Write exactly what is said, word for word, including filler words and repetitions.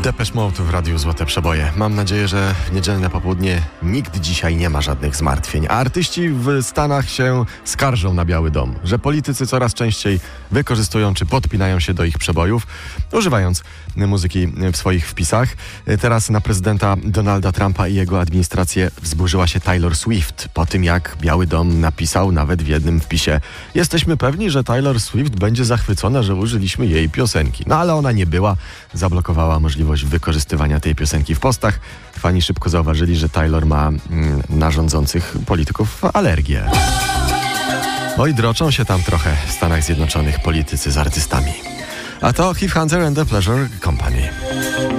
Depeche Mode w Radiu Złote Przeboje. Mam nadzieję, że w niedzielne popołudnie nikt dzisiaj nie ma żadnych zmartwień. A artyści w Stanach się skarżą na Biały Dom, że politycy coraz częściej wykorzystują czy podpinają się do ich przebojów, używając muzyki w swoich wpisach. Teraz na prezydenta Donalda Trumpa i jego administrację wzburzyła się Taylor Swift po tym, jak Biały Dom napisał nawet w jednym wpisie: jesteśmy pewni, że Taylor Swift będzie zachwycona, że użyliśmy jej piosenki. No ale ona nie była, zablokowała możliwość wykorzystywania tej piosenki w postach. Fani szybko zauważyli, że Taylor ma mm, na rządzących polityków alergię. Oj, droczą się tam trochę w Stanach Zjednoczonych politycy z artystami. A to Heath Hunter and the Pleasure Company.